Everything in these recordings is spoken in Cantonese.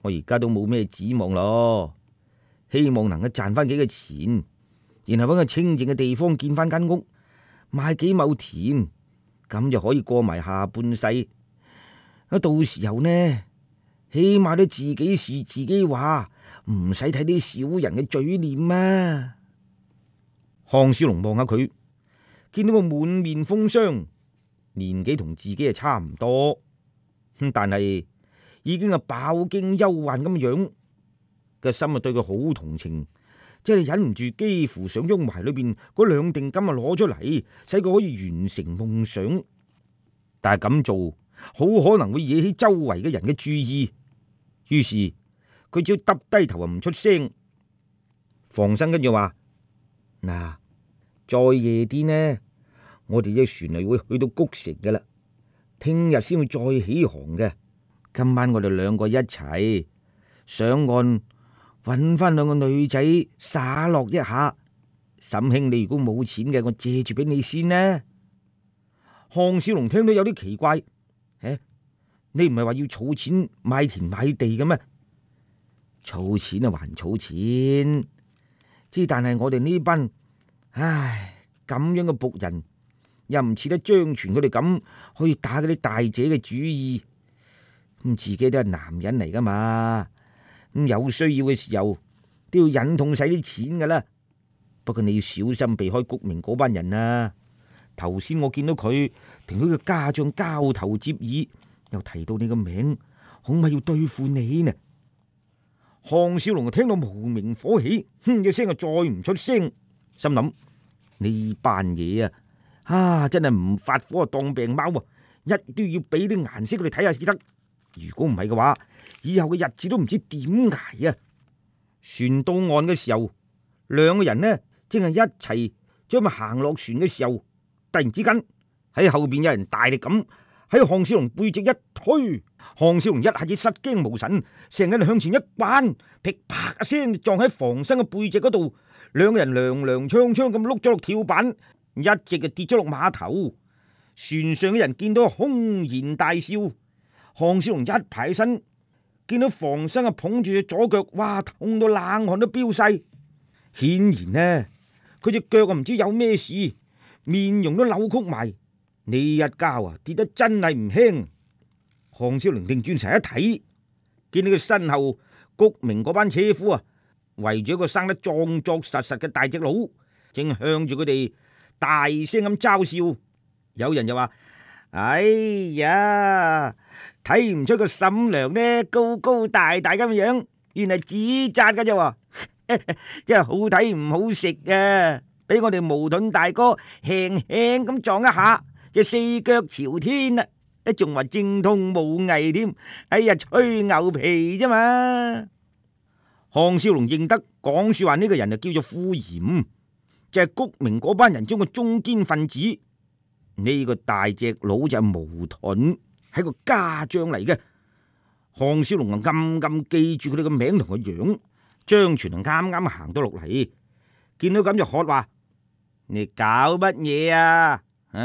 我而家都冇咩指望咯，希望能夠賺翻幾個錢，然後揾個清靜嘅地方建翻間屋，買幾畝田，咁就可以過埋下半世。到時候呢，起碼都自己事自己話，唔使睇啲小人嘅嘴臉啊！項少龍望下佢，見到個滿面風霜，年紀同自己係差唔多，但係已經係飽經憂患咁樣，個心啊對佢好同情，即係忍唔住幾乎想將懷裏邊嗰兩錠金啊攞出嚟，使佢可以完成夢想。但係咁做好可能會惹起周圍嘅人嘅注意，於是佢只要耷低頭啊唔出聲。房生跟住話：嗱，再夜啲呢，我哋隻船啊會去到谷城噶啦，聽日先會再起航嘅。今晚我哋兩個一齊上岸，搵翻兩個女仔灑落一下。沈兄，你如果冇錢嘅，我借住俾你先呢。項少龍聽到有啲奇怪，你唔係話要儲錢買田買地嘅咩？儲錢啊還儲錢，之但係我哋呢班咁樣嘅僕人，又唔似得張全佢哋咁可以打嗰啲大姐嘅主意。咁自己都係男人嚟噶嘛，咁有需要嘅時候都要忍痛使啲錢噶啦。不過你要小心避開谷明嗰班人啊！頭先我見到佢同佢嘅家將交頭接耳，又提到你個名，恐怕要對付你呢。項少龍聽到無名火起，哼一聲再唔出聲，心諗呢班嘢真係唔發火當病貓啊！一都要俾啲顏色佢哋睇下先得。如果唔係嘅話，以後嘅日子都唔知點捱啊！船到岸嘅時候，兩個人呢正係一齊將佢行落船嘅時候，突然之間喺後邊有人大力咁喺項少龍背脊一推，項少龍一下子失驚無神，成個人向前一關，噼啪一聲撞喺房生嘅背脊嗰度，兩個人踉踉蹌蹌咁碌咗落跳板，一直就跌咗落碼頭。船上嘅人見到轟然大笑，項少龍一排起身，見到房生捧住隻左腳，哇，痛到冷汗都飆晒，顯然呢佢隻腳唔知有咩事，面容都扭曲埋。呢一跤跌得真係唔輕。項少龍定轉頭一睇，見到佢身後谷明嗰班車夫圍住一個生得壯壯實實嘅大隻佬，正向住佢哋大聲咁嘲笑。有人就話：哎呀，睇唔出個嬸娘呢高高大大咁樣，原嚟紙紮㗎啫，真係好睇唔好食啊！俾我哋矛盾大哥輕輕咁撞一下，就四腳朝天啦，仲話精通武藝添。哎呀，吹牛皮啫嘛！項少龍認得講說話呢個人就叫做傅炎，就係谷明嗰班人中嘅中堅分子。呢個大隻佬就係毛盾，係個家將嚟嘅。項少龍暗暗記住佢哋嘅名同個樣。張全啱啱行到落嚟，見到咁就喝話：你搞乜嘢啊？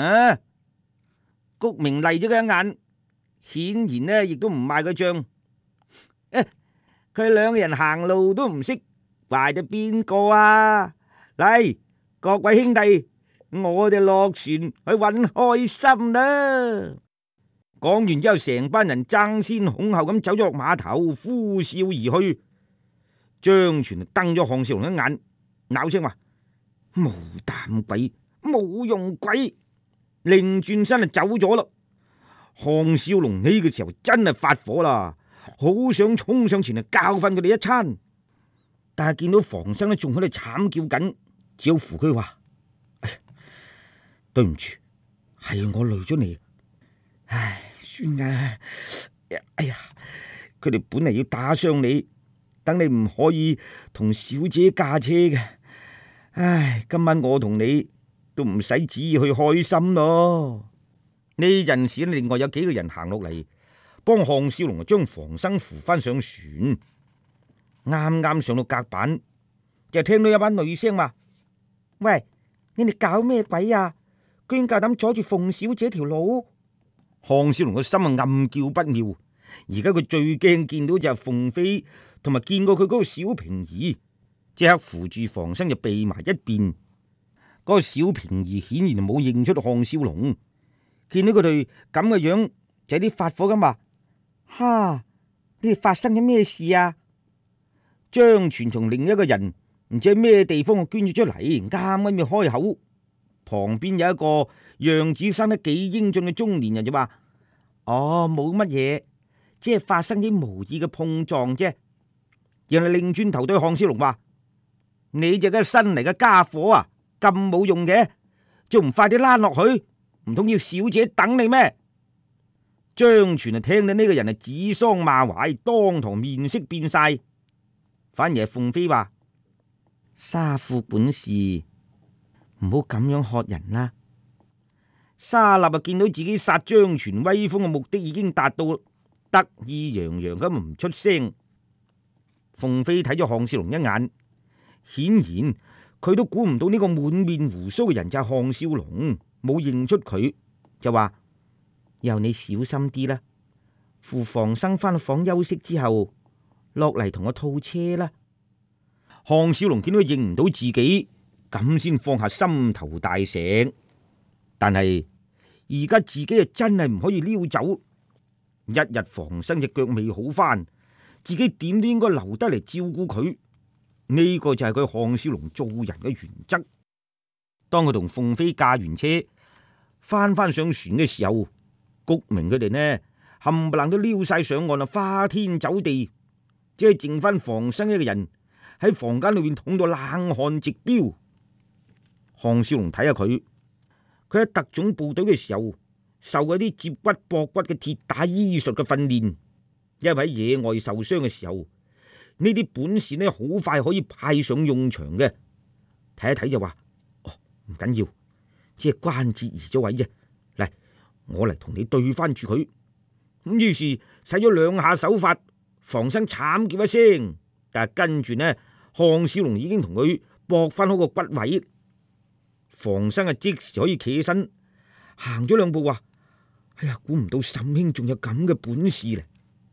谷明嚟咗佢一眼，顯然呢亦都唔賣佢賬。佢兩個人行路都唔識，壞咗邊個啊？嚟，各位兄弟，我哋落船去搵開心啦！講完之後，成班人爭先恐後咁走咗落碼頭，呼嘯而去。張全瞪咗項少龍一眼，咬聲話：無膽鬼，冇用鬼，擰轉身就走咗啦。項少龍呢個時候真係發火啦，好想衝上前嚟教訓佢哋一餐，但係見到房生仲喺度慘叫緊，只好扶佢話：哎呀，對唔住，係我累咗你。唉，算啦。哎呀，佢哋本嚟要打傷你，等你唔可以同小姐駕車嘅。唉，今晚我同你都唔使旨意去開心咯。呢陣時另外有幾個人行落嚟，幫項少龍將房生扶翻上船。啱啱上到甲板，就聽到有班女聲話：喂，你哋搞咩鬼啊？居然夠膽阻住鳳小姐條路！項少龍個心暗叫不妙， 而家佢最驚見到就係鳳飛，同埋見過佢嗰個小平兒，即刻扶住房生就避埋一邊。嗰個小平兒顯然冇認出項少龍，見到佢哋咁嘅樣就有啲發火咁話：哈！你哋發生咗咩事啊？張全同另一個人唔知喺咩地方捐咗出嚟，啱啱要開口，旁邊有一個樣子生得幾英俊嘅中年人就話：哦，冇乜嘢，即係發生啲無意嘅碰撞啫。然後擰轉頭對項少龍話：你隻嘅新嚟嘅家伙啊，咁冇用嘅，仲唔快啲拉落去？唔通要小姐等你咩？張全啊，聽到呢個人係指桑罵槐，當堂面色變晒。反而係鳳飛話：沙庫本事，唔好咁樣喝人啦。沙立啊，見到自己殺張全威風嘅目的已經達到，得意洋洋咁唔出聲。鳳飛睇咗項少龍一眼，顯然佢都估唔到呢個滿面鬍鬚嘅人就係項少龍，冇認出佢，就話：由你小心啲啦，扶房生翻房休息之後落嚟同我套車啦。項少龍見到佢認唔到自己，咁先放下心頭大石。但係而家自己啊真係唔可以溜走，一日房生隻腳未好翻，自己點都應該留得嚟照顧佢。呢個就係佢項少龍做人嘅原則。當佢同鳳飛駕完車翻上船嘅時候，谷明佢哋呢冚唪唥都撩晒上岸啊，花天酒地，只係剩翻房生一個人喺房間裏邊痛到冷汗直飆。項少龍睇下佢喺特種部隊嘅時候受嗰啲接骨駁骨嘅鐵打醫術嘅訓練，因為喺野外受傷嘅時候，呢啲本事呢好快可以派上用場嘅。睇一睇就話：哦，唔緊要，只係關節移咗位啫。嚟，我嚟同你對翻住佢。咁於是使咗兩下手法，房生慘叫一聲，但係跟住呢，項少龍已經同佢駁翻好個骨位。房生啊即時可以企起身，行咗兩步話：哎呀，估唔到沈兄仲有咁嘅本事咧！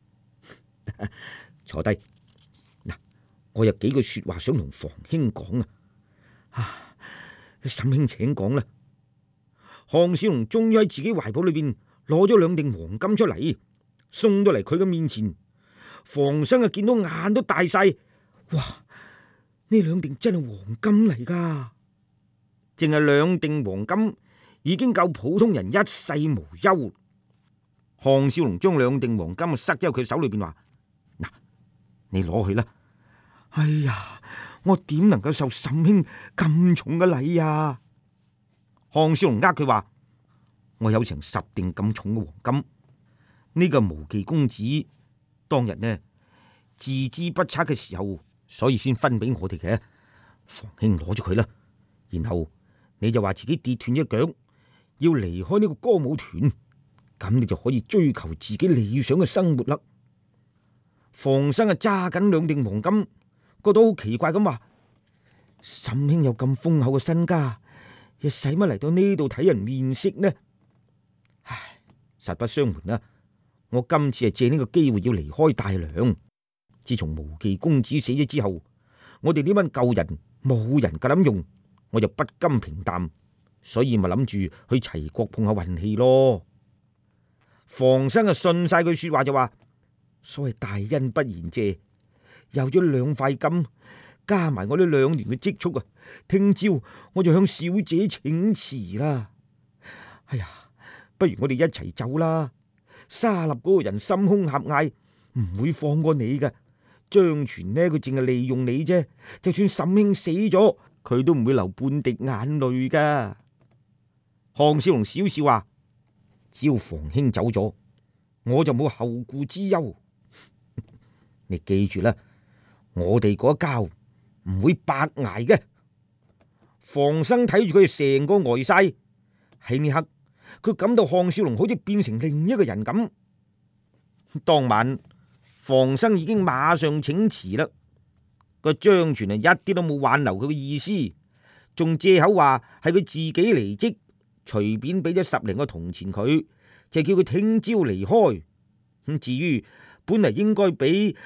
坐低，嗱，我有幾句說話想同房兄講啊！沈兄請講啦。項少龍終於喺自己懷抱裏邊攞咗兩锭黃金出嚟，送到嚟佢嘅面前。房生啊見到眼都大晒，哇！呢兩锭真係黃金嚟噶，淨係兩锭黃金已經夠普通人一世無憂。項少龍將兩锭黃金塞咗喺佢手裏邊，話：嗱，你攞去啦。哎呀，我點能夠受沈兄咁重嘅禮啊？項少龍佢話：我有成10锭咁重嘅黃金，呢個無忌公子當日呢自知不測嘅時候，所以先分俾我哋嘅。房兄攞咗佢啦，然後你就話自己跌斷一腳，要離開呢個歌舞團，咁你就可以追求自己理想嘅生活啦。房生啊揸緊兩锭黃金，覺得好奇怪咁話：沈兄有咁豐厚嘅身家，又使乜嚟到呢度睇人面色呢？唉，實不相瞞啦，我今次係借呢個機會要離開大梁。自從無忌公子死咗之後，我哋呢班舊人冇人夠膽用，我就不甘平淡，所以咪諗住去齊國碰下運氣咯。房生啊信晒句說話就話：所謂大恩不言謝，有咗2塊金，加埋我呢2年嘅積蓄啊，聽朝我就向小姐請辭啦。哎呀，不如我哋一齊走啦！沙立嗰個人心胸狹隘，唔會放過你㗎。張全呢，佢淨係利用你啫，就算沈兄死咗，佢都唔會流半滴眼淚噶。項少龍笑笑話：只要房兄走咗，我就冇後顧之憂。你記住啦，我哋嗰一交唔會白挨嘅。房生睇住佢成個呆晒，喺呢刻佢感到項少龍好似變成另一個人咁。當晚房生已經馬上請辭啦，個張全一啲都冇挽留佢嘅意思，仲借口話係佢自己離職，隨便俾咗10零個銅錢佢，就叫佢聽朝離開。 至於本嚟應該俾